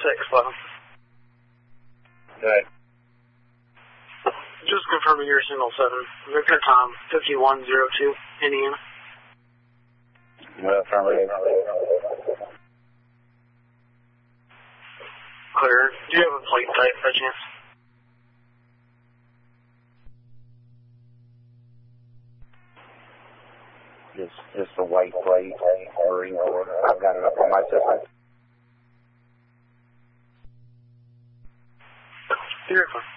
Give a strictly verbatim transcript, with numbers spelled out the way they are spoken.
six eleven. Okay. Just confirming your single seven. Victor Tom, fifty-one oh two, Indiana. Well, affirmative. Clear. Do you have a plate type by chance? Just, just a white plate, Marine Corps. I've got it up on my system. You're fine.